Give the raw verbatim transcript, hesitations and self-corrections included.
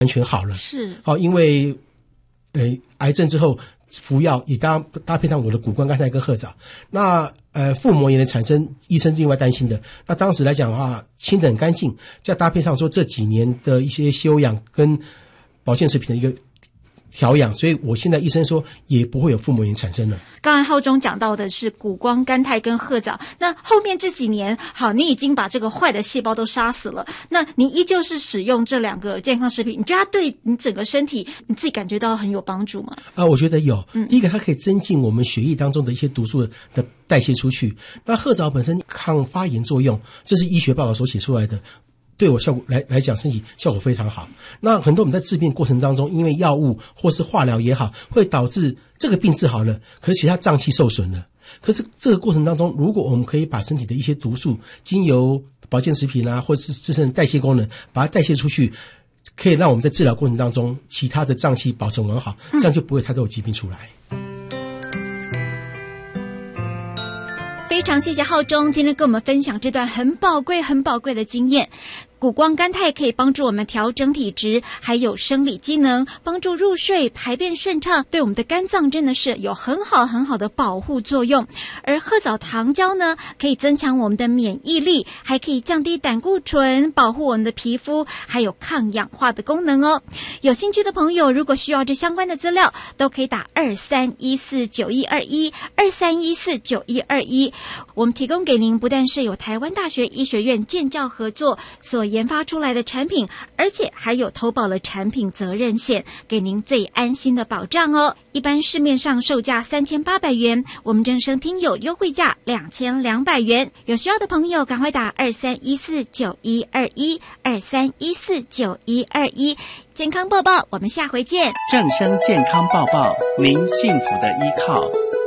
完全好了。 是， 好、哦，因为呃癌症之后服药也搭搭配上我的谷胱甘肽跟褐藻，那呃腹膜炎的产生，医生另外担心的。那当时来讲的话，清得很干净，再搭配上说这几年的一些休养跟保健食品的一个调养，所以我现在医生说也不会有腹膜炎产生了。 刚才浩中讲到的是谷胱甘肽跟褐藻，那后面这几年，好，你已经把这个坏的细胞都杀死了，那你依旧是使用这两个健康食品，你觉得它对你整个身体你自己感觉到很有帮助吗？ 啊、呃，我觉得有。 嗯， 第一个，它可以增进我们血液当中的一些毒素的代谢出去。那褐藻本身抗发炎作用，这是医学报道所写出来的。对我效果来来讲，身体效果非常好。那很多我们在治病过程当中，因为药物或是化疗也好，会导致这个病治好了，可是其他脏器受损了。可是这个过程当中，如果我们可以把身体的一些毒素，经由保健食品啊，或者是自身的代谢功能，把它代谢出去，可以让我们在治疗过程当中，其他的脏器保存完好，这样就不会太多疾病出来。 非常谢谢浩中今天跟我们分享这段很宝贵很宝贵的经验。谷胱甘肽可以帮助我们调整体质，还有生理机能，帮助入睡、排便顺畅，对我们的肝脏真的是有很好很好的保护作用。而褐藻糖胶呢，可以增强我们的免疫力，还可以降低胆固醇，保护我们的皮肤，还有抗氧化的功能哦。有兴趣的朋友，如果需要这相关的资料，都可以打二三一四九一二一二三一四九一二一。我们提供给您不但是有台湾大学医学院建教合作所研发出来的产品，而且还有投保了产品责任险，给您最安心的保障哦。一般市面上售价三千八百元，我们正声听友优惠价两千两百元。有需要的朋友赶快打二三一四九一二一二三一四九一二一。健康报报，我们下回见。 正声健康报报，您幸福的依靠。